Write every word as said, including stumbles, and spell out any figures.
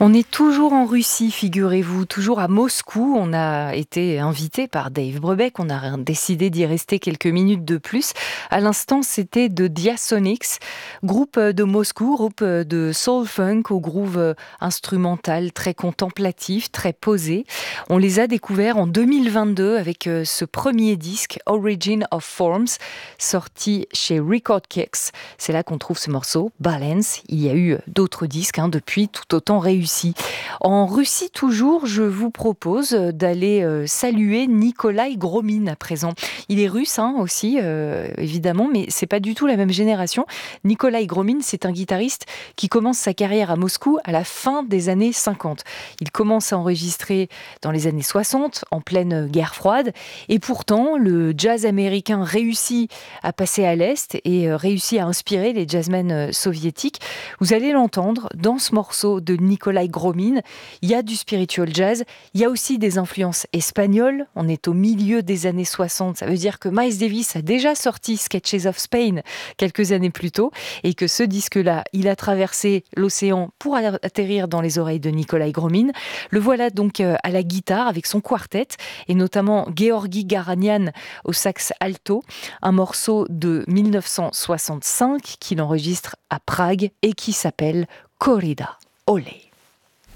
On est toujours en Russie, figurez-vous, toujours à Moscou. On a été invité par Dave Brubeck. On a décidé d'y rester quelques minutes de plus. À l'instant, c'était de Diasonics, groupe de Moscou, groupe de soul funk au groove instrumental très contemplatif, très posé. On les a découverts en deux mille vingt-deux avec ce premier disque, Origin of Forms, sorti chez Record Kicks. C'est là qu'on trouve ce morceau, Balance. Il y a eu d'autres disques hein, depuis, tout autant réussis. En Russie toujours, je vous propose d'aller euh, saluer Nikolai Gromin à présent. Il est russe hein, aussi, euh, évidemment, mais c'est pas du tout la même génération. Nikolai Gromin, c'est un guitariste qui commence sa carrière à Moscou à la fin des années cinquante. Il commence à enregistrer dans les années soixante, en pleine guerre froide, et pourtant le jazz américain réussit à passer à l'Est et euh, réussit à inspirer les jazzmen euh, soviétiques. Vous allez l'entendre dans ce morceau de Nikolai Gromin. Il y a du spiritual jazz, il y a aussi des influences espagnoles. On est au milieu des années soixante, ça veut dire que Miles Davis a déjà sorti Sketches of Spain quelques années plus tôt et que ce disque-là, il a traversé l'océan pour atterrir dans les oreilles de Nikolai Gromin. Le voilà donc à la guitare avec son quartet et notamment Georgi Garanian au sax alto, un morceau de mille neuf cent soixante-cinq qu'il enregistre à Prague et qui s'appelle Corrida. Olé!